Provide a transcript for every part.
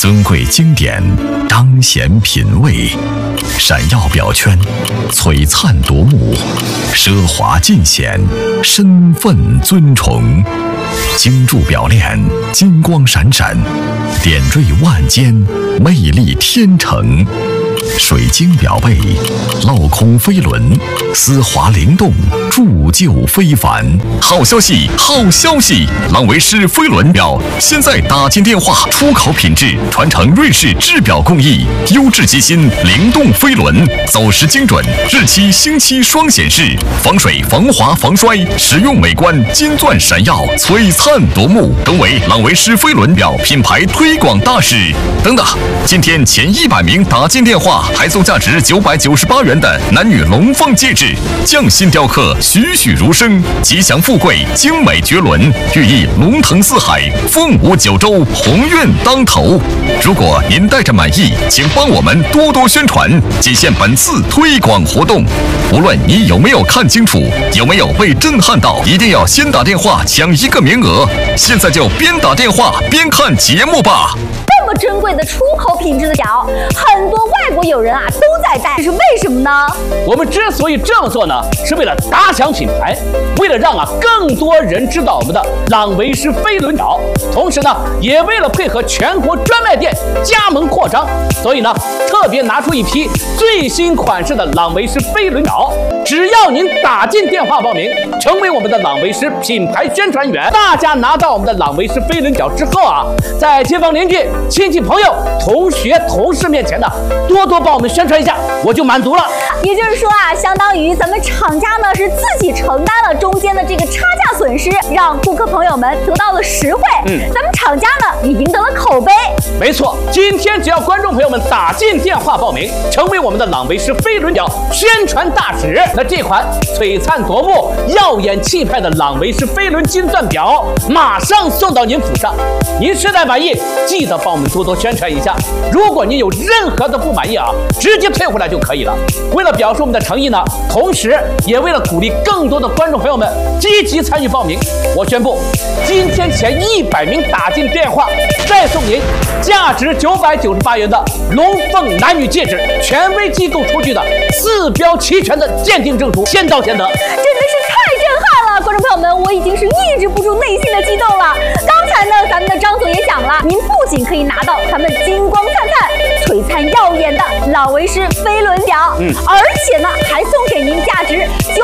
尊贵经典，彰显品味；闪耀表圈，璀璨夺目；奢华尽显，身份尊崇。精铸表链，金光闪闪；点缀万间，魅力天成。水晶表背，镂空飞轮，丝滑灵动，铸就非凡。好消息，好消息！朗维诗飞轮表现在打进电话，出口品质，传承瑞士制表工艺，优质机芯，灵动飞轮，走时精准，日期星期双显示，防水、防滑、防摔，实用美观，金钻闪耀，璀璨夺目，成为朗维诗飞轮表品牌推广大使。等等，今天前100名打进电话，还送价值998元的男女龙凤戒指，匠心雕刻，栩栩如生，吉祥富贵，精美绝伦，寓意龙腾四海，凤舞九州，鸿运当头。如果您带着满意，请帮我们多多宣传，仅限本次推广活动。无论你有没有看清楚，有没有被震撼到，一定要先打电话抢1个名额。现在就边打电话边看节目吧。 这么珍贵的出口品质的表，很多外国友人啊都在戴，这是为什么呢？ 我们之所以这么做呢，是为了打响品牌，为了让更多人知道我们的朗维诗飞轮表，同时呢，也为了配合全国专卖店加盟扩张，所以呢，特别拿出一批最新款式的朗维诗飞轮表。只要您打进电话报名，成为我们的朗维诗品牌宣传员，大家拿到我们的朗维诗飞轮表之后啊，在街坊邻居、亲戚朋友、同学同事面前呢，多多帮我们宣传一下，我就满足了。 也就是说啊，相当于咱们厂家呢是自己承担了中间的这个差价损失，让顾客朋友们得到了实惠。咱们厂家呢也赢得了口碑。 没错，今天只要观众朋友们打进电话报名，成为我们的朗维诗飞轮表宣传大使，那这款璀璨夺目、耀眼气派的朗维诗飞轮金钻表马上送到您府上。您实在满意，记得帮我们多多宣传一下。如果您有任何的不满意啊，直接退回来就可以了。为了表示我们的诚意呢，同时也为了鼓励更多的观众朋友们积极参与报名，我宣布，今天前100名打进电话，再送您价值998元的龙凤男女戒指，权威机构出具的4标齐全的鉴定证书，先到先得。 真的是太震撼了，观众朋友们，我已经是抑制不住内心的激动了。刚才呢，咱们的张总也讲了，您不仅可以拿到咱们金光灿灿、璀璨耀眼的朗维诗飞轮表，而且呢，还送给您价值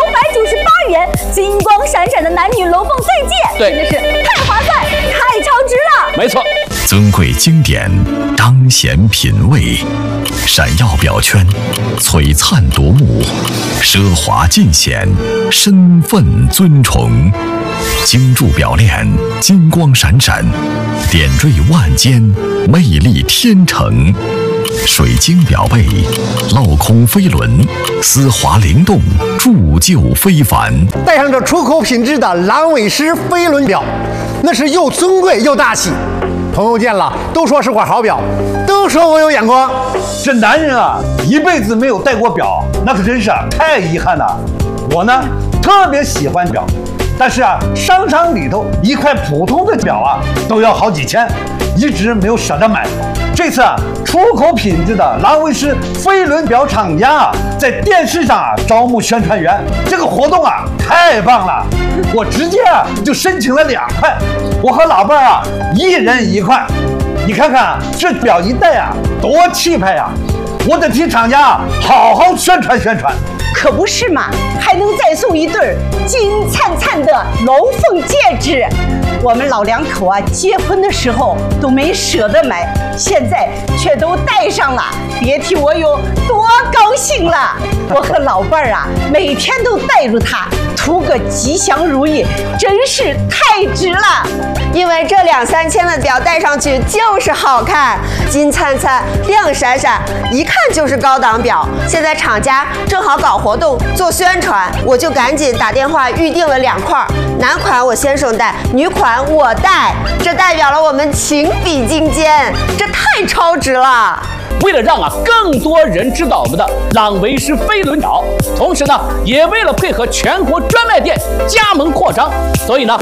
998元、金光闪闪的男女龙凤对戒，真的是太划算、太超值了。 没错， 尊贵经典，彰显品味；闪耀表圈，璀璨夺目；奢华尽显，身份尊崇。精铸表链，金光闪闪；点缀万间，魅力天成。水晶表背，镂空飞轮，丝滑灵动，铸就非凡。 戴上这出口品质的朗维诗飞轮表，那是又尊贵又大气。朋友见了都说是块好表，都说我有眼光。 这男人啊，一辈子没有戴过表，那可真是太遗憾了。我呢，特别喜欢表，但是啊，商场里头一块普通的表啊，都要好几千，一直没有舍得买。这次啊，出口品质的朗维诗飞轮表厂家啊，在电视上啊招募宣传员，这个活动啊太棒了，我直接啊就申请了2块，我和老伴儿啊1人1块。你看看这表一戴啊，多气派呀！我得替厂家啊好好宣传宣传。 可不是嘛，还能再送一对金灿灿的龙凤戒指。我们老两口啊，结婚的时候都没舍得买，现在却都戴上了，别提我有多高兴了。我和老伴儿啊，每天都带着它，图个吉祥如意，真是太值了。 因为这2、3千的表戴上去就是好看，金灿灿、亮闪闪，一看就是高档表。现在厂家正好搞活动做宣传，我就赶紧打电话预定了2块，男款我先生戴，女款我戴，这代表了我们情比金坚，这太超值了。 为了让更多人知道我们的朗维诗飞轮表，同时呢，也为了配合全国专卖店加盟扩张，所以呢，